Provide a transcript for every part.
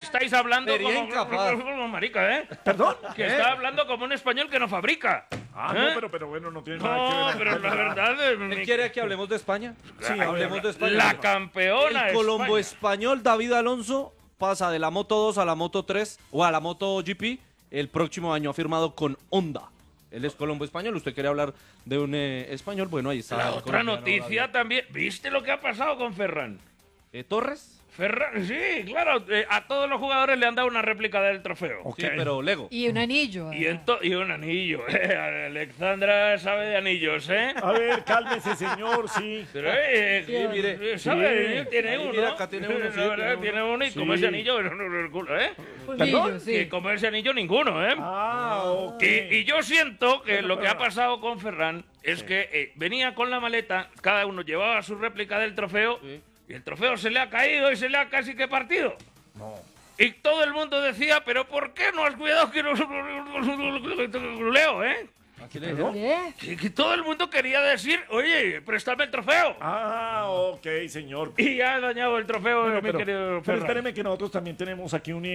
estáis hablando Sería incapaz. como marica, ¿eh? ¿Perdón? Que está hablando como un español que no fabrica. Ah, ¿Eh? no, pero bueno, no tiene nada que No, ver. pero la verdad... ¿Él quiere que hablemos de España? Sí, hablemos de España. La campeona El Colombo España. español David Alonso pasa de la Moto 2 a la Moto 3 o a la Moto GP. El próximo año ha firmado con Honda. Él es Colombo español. ¿Usted quiere hablar de un español? Bueno, ahí está. La el otra colombiano noticia David. también. ¿Viste lo que ha pasado con Ferran? ¿Torres? Ferran, sí, claro. A todos los jugadores le han dado una réplica del trofeo. Ok. Sí, pero Lego. Y un anillo. Y un anillo. Alexandra sabe de anillos, ¿eh? A ver, cálmese, señor, sí. Pero, mire, ¿sabe? sí. Tiene Ahí, uno. mira, acá tiene uno, sí, La verdad, tiene tiene uno y como Sí. ese anillo, el culo, ¿eh? Un anillo, Que sí. como ese anillo ninguno, ¿eh? Ah, ok. Y yo siento que Bueno, lo que pero- ha pasado con Ferran es que venía con la maleta, cada uno llevaba su réplica del trofeo Sí. y el trofeo se le ha caído y se le ha casi que partido. No. Y todo el mundo decía, pero ¿por qué no has cuidado que no leo, eh? Aquí le ¿Perdón? dijeron. ¿Qué? Y que todo el mundo quería decir, oye, préstame el trofeo. Ah, ok, señor. Y ya ha dañado el trofeo, Bueno, mi querido pero Ferran. espéreme que nosotros también tenemos aquí un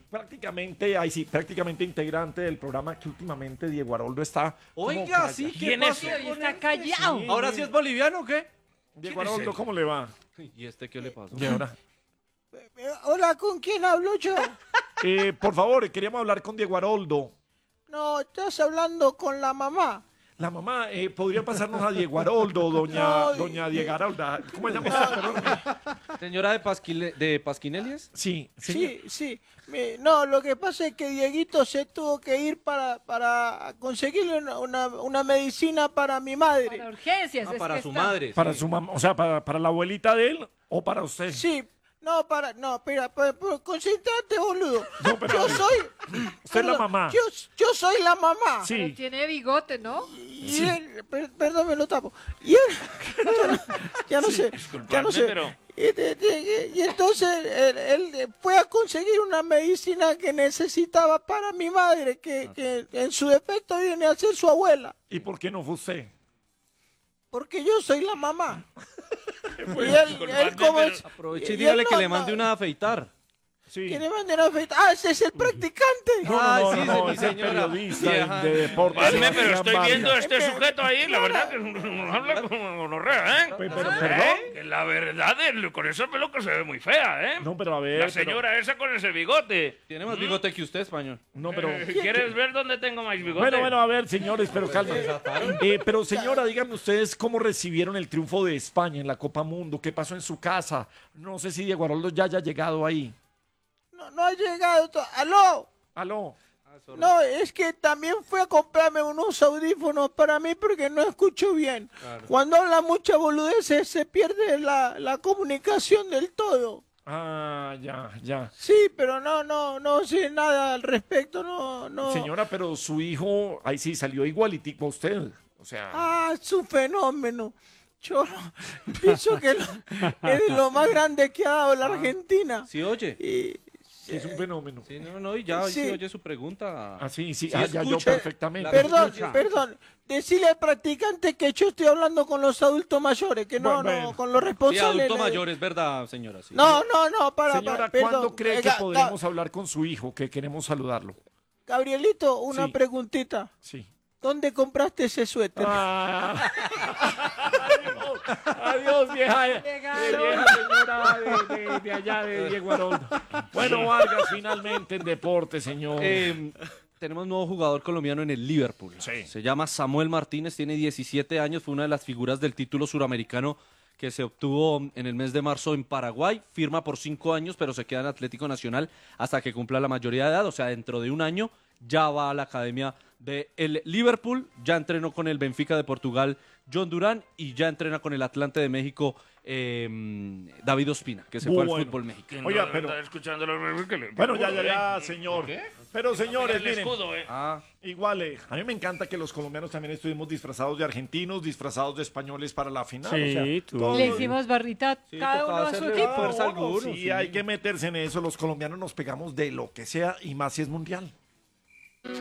prácticamente integrante del programa que últimamente Diego Aroldo está. como Oiga, calla- sí, ¿qué ¿Quién es? pasó Hoy con está este? callado. Sí. ¿Ahora sí es boliviano o qué? Diego ¿Quién es Aroldo, él? ¿cómo le va? ¿Y este qué le pasó? Y ahora, Hola, ¿con quién hablo yo? por favor, queríamos hablar con Diego Aroldo. No, estás hablando con la mamá. La mamá, ¿podría pasarnos a Diego Aroldo, No, doña Diego Arolda? ¿Cómo se llama usted? Perdón. ¿Señora de Pasquinelias? Sí, Sí, sí. No, lo que pasa es que Dieguito se tuvo que ir para conseguirle una medicina para mi madre. Para urgencias. Ah, es para que su está- madre. Para sí. su mamá, o sea, para la abuelita de él o para usted. Sí. No, espera, concentrate, boludo. No, pero yo a ver. soy... Usted es la perdón, mamá. Yo soy la mamá. Pero Sí. tiene bigote, ¿no? Y él, perdón, me lo tapo. Y él, ya no sé, ya no sé. pero- Y entonces él fue a conseguir una medicina que necesitaba para mi madre, que en su defecto viene a ser su abuela, ¿Y por qué no fue usted? porque yo soy la mamá. Pues, Y él disculpadme, como pero- es... Aproveche y y dígale él que no- le mande una a afeitar. Sí. Que le manden a afeitar. Ah, ese es el practicante. Ay, sí, no, mi es el señora. periodista Vieja. de deportes. Padme, pero Sebastián estoy Vargas. viendo a este sujeto ahí, la verdad que nos habla como gonorrea, ¿eh? Pero, perdón. Que la verdad, con esa peluca se ve muy fea, ¿eh? No, pero a ver. La señora esa con ese bigote. Tiene más bigote que usted, español. No, pero. ¿Quieres ver dónde tengo más bigote? Bueno, a ver, señores, pero calma. Pero señora, díganme ustedes cómo recibieron el triunfo de España en la Copa Mundo. ¿Qué pasó en su casa? No sé si Diego Aroldo ya haya llegado ahí. No ha llegado. ¡Aló! Aló. No, es que también fue a comprarme unos audífonos para mí porque no escucho bien. Cuando habla mucha boludeces se pierde la comunicación del todo. Ah, ya. Sí, pero no sé nada al respecto, no. Señora, pero su hijo, ahí sí salió igualitico a usted. O sea. Ah, es un fenómeno. Yo pienso que es de lo más grande que ha dado la Argentina. ¿Sí oye? Y, Es un fenómeno. Sí, no, y ya Sí. sí oye su pregunta. Ah, sí, Sí, ya yo escucha. perfectamente. perdón, decirle al practicante que yo estoy hablando con los adultos mayores, que Bueno. con los Sí, responsables. adulto mayor, es verdad, señora. Sí. No, Señora, perdón. ¿cuándo cree que Ga- podremos hablar con su hijo? Que queremos saludarlo. Gabrielito, una Sí. preguntita. Sí. ¿Dónde compraste ese suéter? Ah. Adiós, vieja señora de allá de Diego Aroldo. Bueno, Vargas, finalmente en deporte, señor. Tenemos un nuevo jugador colombiano en el Liverpool. Sí. Se llama Samuel Martínez, tiene 17 años, fue una de las figuras del título suramericano que se obtuvo en el mes de marzo en Paraguay. Firma por 5 años, pero se queda en Atlético Nacional hasta que cumpla la mayoría de edad, o sea, dentro de un año ya va a la academia del Liverpool, ya entrenó con el Benfica de Portugal John Durán y ya entrena con el Atlante de México David Ospina, que se fue al Bueno. fútbol mexicano. ¿Quién Oiga, no pero- está escuchando los que le- Bueno, ya, señor. Pero, señores, El miren, escudo, Ah, igual, a mí me encanta que los colombianos también estuvimos disfrazados de argentinos, disfrazados de españoles para la final. Sí, o sea, tú. todos- Le hicimos barrita Sí, cada tocaba uno a su hacerle equipo. fuerza al Bueno, alguno, sí, sí. hay que meterse en eso. Los colombianos nos pegamos de lo que sea y más si es mundial.